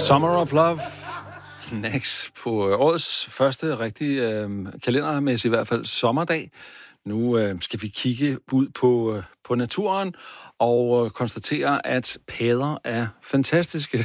Summer of Love. Next på årets første rigtige kalendermæssigt i hvert fald sommerdag. Nu skal vi kigge ud på naturen og konstatere, at padder er fantastiske.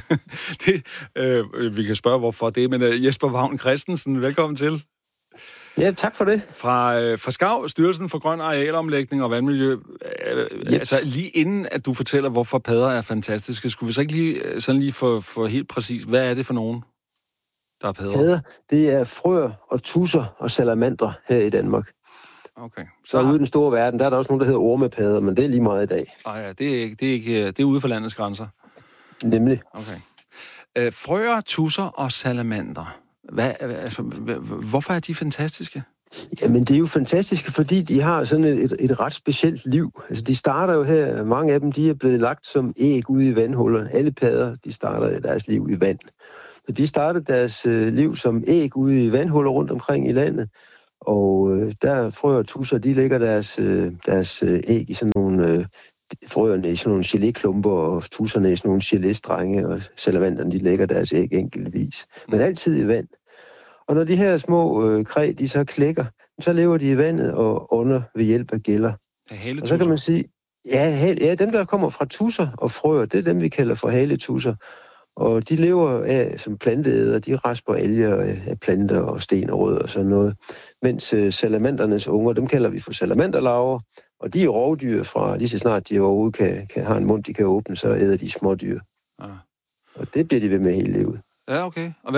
Vi kan spørge, hvorfor det, men Jesper Vagn Christensen, velkommen til. Ja, tak for det. Fra SKAV, Styrelsen for Grøn Arealomlægning og Vandmiljø. Yep. Altså, lige inden at du fortæller, hvorfor padder er fantastiske, skulle vi så ikke lige få helt præcis, hvad er det for nogen, der er padder? Padder, det er frøer og tusser og salamandre her i Danmark. Okay. Så ude i den store verden, der er der også nogen, der hedder ormepadder, men det er lige meget i dag. Ja, det er ude for landets grænser. Nemlig. Okay. Frøer, tusser og salamander. Hvorfor er de fantastiske? Jamen, det er jo fantastiske, fordi de har sådan et ret specielt liv. Altså, de starter jo her, mange af dem, de er blevet lagt som æg ude i vandhuller. Alle padder, de starter deres liv i vand. Så de starter deres liv som æg ude i vandhuller rundt omkring i landet. Og der frøer og tusser, de lægger deres æg i sådan nogle frøerne i sådan nogle geléklumper, og tusserne i sådan nogle geléstrenge, og salamanderne, de lægger deres æg enkeltvis. Men altid i vand. Og når de her små kræ, de så klækker, så lever de i vandet og under ved hjælp af gælder. Og så kan man sige, ja, dem der kommer fra tusser og frøer, det er dem, vi kalder for haletusser. Og de lever af som planteæder, de rasper alger af planter og sten og rødder og sådan noget. Mens salamandernes unger, dem kalder vi for salamanderlarver, og de er rovdyr fra, lige så snart de overhovedet har en mund, de kan åbne, så æder de smådyr. Ah. Og det bliver de ved med hele livet. Ja, okay. Og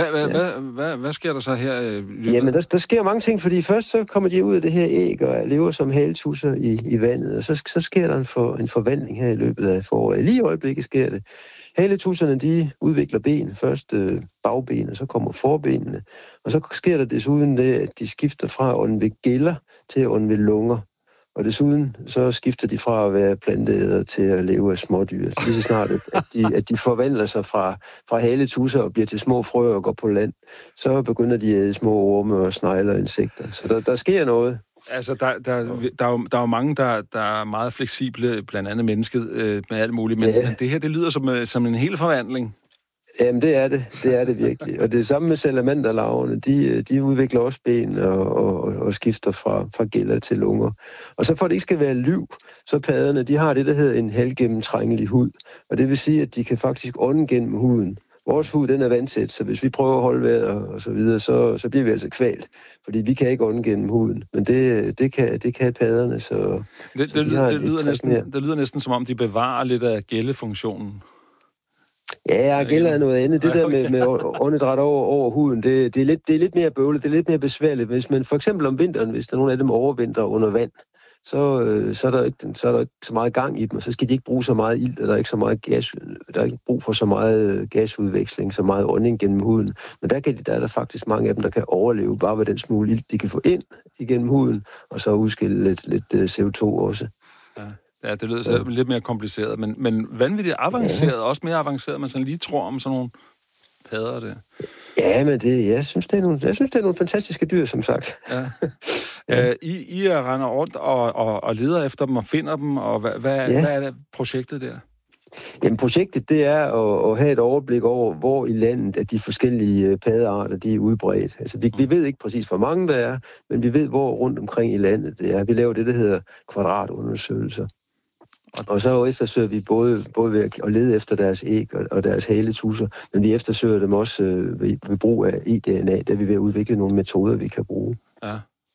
hvad sker der så her? Jamen, der sker mange ting, fordi først så kommer de ud af det her æg og lever som haletusser i vandet, og så sker der en forvandling her i løbet af foråret. Lige i øjeblikket sker det. Haletusserne, de udvikler ben. Først bagben, og så kommer forbenene. Og så sker der desuden det, at de skifter fra at ånde ved gælder til at ånde ved lunger. Og desuden så skifter de fra at være planteæder til at leve af smådyr. Lige så snart, at de forvandler sig fra haletusser og bliver til små frøer og går på land, så begynder de at æde små orme og snegler og insekter. Så der sker noget. Altså, der er jo mange, der er meget fleksible, blandt andet mennesket, med alt muligt, men det her, det lyder som en hel forvandling. Jamen, det er det virkelig. Og det samme med salamanderlarverne, de udvikler også ben og skifter fra gælder til lunger. Og så for at det ikke skal være liv, så padderne, de har det, der hedder en halvgennemtrængelig hud. Og det vil sige, at de kan faktisk ånde gennem huden. Vores hud, den er vandtæt, så hvis vi prøver at holde vejret og så videre, så bliver vi altså kvalt. Fordi vi kan ikke ånde gennem huden. Men det kan padderne, så... Det lyder næsten som om, de bevarer lidt af gællefunktionen. Ja, gælder er noget andet. Det der med åndedræt over huden, det er lidt mere bøvlet, det er lidt mere besværligt. Hvis man for eksempel om vinteren, hvis der er nogen af dem overvintrer under vand, så er der ikke så meget gang i dem, og så skal de ikke bruge så meget ilt, og der er ikke så meget gas, der er ikke brug for så meget gasudveksling, så meget ånding gennem huden. Men der er der faktisk mange af dem, der kan overleve bare ved den smule ilt, de kan få ind igennem huden, og så udskille lidt CO2 også. Ja, det lyder så lidt mere kompliceret, men vanvittigt avanceret, også mere avanceret, man sådan lige tror om sådan nogle padder der. Ja, men jeg synes, det er nogle fantastiske dyr, som sagt. Ja. I render rundt og leder efter dem og finder dem, og hvad er det projektet der? Jamen, projektet, det er at have et overblik over, hvor i landet at de forskellige paddearter, de er udbredt. Altså, vi ved ikke præcis, hvor mange der er, men vi ved, hvor rundt omkring i landet det er. Vi laver det, der hedder kvadratundersøgelser. Og så eftersøger vi både ved at lede efter deres æg og deres haletusser, men vi eftersøger dem også ved brug af eDNA, der vi ved at udvikle nogle metoder, vi kan bruge. Ja.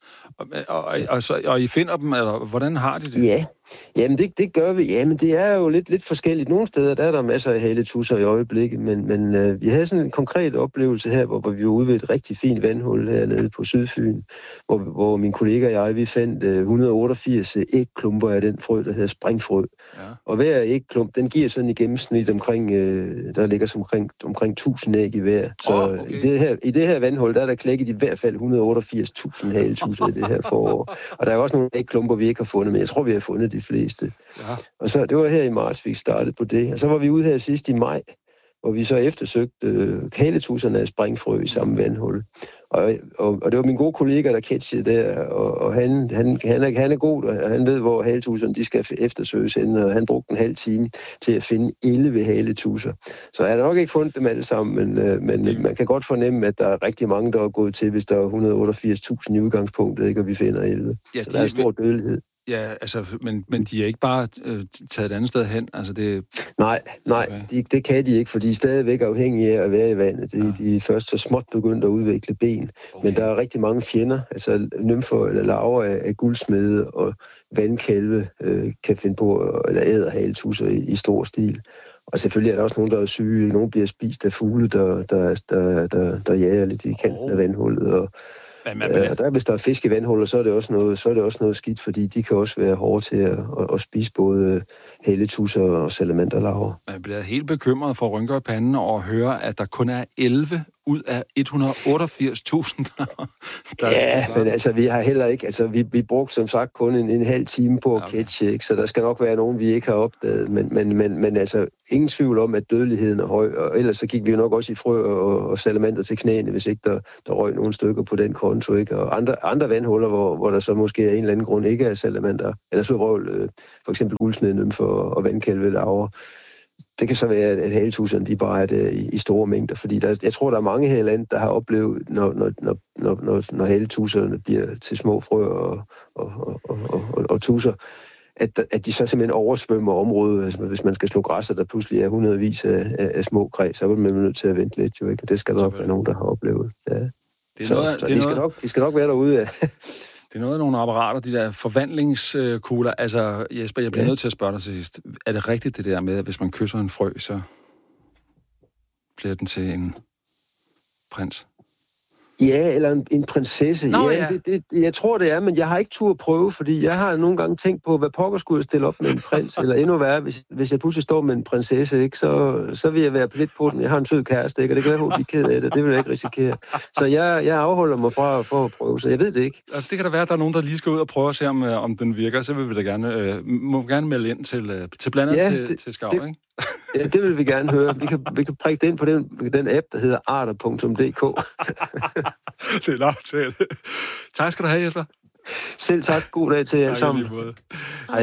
Og I finder dem, eller hvordan har de det? Ja, jamen det gør vi. Jamen det er jo lidt forskelligt. Nogle steder der er der masser af haletusser i øjeblikket, men vi havde sådan en konkret oplevelse her, hvor vi var ude ved et rigtig fint vandhul hernede på Sydfyn, hvor min kollega og jeg, vi fandt 188 ægklumper af den frø, der hedder springfrø. Ja. Og hver ægklump, den giver sådan i gennemsnit der ligger omkring 1000 æg i hver. Så i det her vandhul, der er der klækket i hvert fald 188.000 haletusser i det her forår. Og der er også nogle ægklumper, vi ikke har fundet, men jeg tror, vi har fundet de fleste. Ja. Og så, det var her i marts, vi startede på det. Og så var vi ude her sidst i maj, hvor vi så eftersøgte haletusserne af springfrø i samme vandhul. Og det var min gode kollega, der catchede der, og han er god, og han ved, hvor haletusserne de skal eftersøges henne, og han brugte en halv time til at finde 11 haletusser. Så jeg har nok ikke fundet dem alle sammen, men man kan godt fornemme, at der er rigtig mange, der er gået til, hvis der er 188.000 i udgangspunktet, ikke, og vi finder 11. Ja, så der er stor dødelighed. Ja, altså, men de er ikke bare taget et andet sted hen? Altså, det... Nej, okay. Det kan de ikke, for de er stadigvæk afhængige af at være i vandet. De er først så småt begyndt at udvikle ben. Okay. Men der er rigtig mange fjender, altså nymfer eller larver af guldsmede og vandkalve kan finde på, eller æder haletusser i stor stil. Og selvfølgelig er der også nogen, der er syge. Nogen bliver spist af fugle, der jager lidt i kanten af vandhullet, og hvis der er fisk i vandhuller, så er det også noget skidt, fordi de kan også være hårde til at spise både haletusser og salamanderlarver. Man bliver helt bekymret for at rynke i panden og høre, at der kun er 11 ud af 188.000. Ja, men altså vi har heller ikke, altså vi brugte som sagt kun en halv time på at catche, ikke? Så der skal nok være nogen, vi ikke har opdaget, men altså ingen tvivl om, at dødeligheden er høj, og ellers så gik vi jo nok også i frø og salamander til knæene, hvis ikke der røg nogle stykker på den konto, ikke? Og andre vandhuller, hvor der så måske af en eller anden grund ikke er salamander, eller så røg for eksempel guldsmedenymfer og vandkalve larver. Det kan så være, at haletusserne de bare er det i store mængder, fordi jeg tror, der er mange her i landet, der har oplevet, når haletusserne bliver til små frø og tusser, at de så simpelthen oversvømmer området. Altså, hvis man skal slå græs, og der pludselig er hundredvis af små kræ, så er man nødt til at vente lidt, jo ikke? Og det skal der nok være nogen, der har oplevet. Ja. De skal nok være derude, ja. Det er noget af nogle apparater, de der forvandlingskugler. Altså, Jesper, jeg bliver nødt til at spørge dig til sidst. Er det rigtigt det der med, at hvis man kysser en frø, så bliver den til en prins? Ja, eller en prinsesse. Nå, ja. Jeg tror, det er, men jeg har ikke tur at prøve, fordi jeg har nogle gange tænkt på, hvad pokker skulle jeg stille op med en prins, eller endnu værre, hvis jeg pludselig står med en prinsesse, ikke, så vil jeg være lidt på den. Jeg har en sød kæreste, ikke, og det kan være, hun bliver ked af det. Det vil jeg ikke risikere. Så jeg afholder mig for at prøve, så jeg ved det ikke. Altså, det kan da være, at der er nogen, der lige skal ud og prøve at se, om den virker. Så vil vi da gerne melde ind til blandt andet til Skav, ikke? Ja, det vil vi gerne høre. Vi kan prikke det ind på den app, der hedder arter.dk. Det er nok til. Tak skal du have, Jesper. Selv tak. God dag til jer alle sammen. Hej.